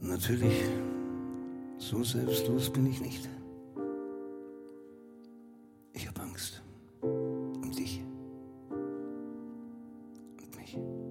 Natürlich, so selbstlos bin ich nicht. Ich habe Angst. Um dich. Und mich.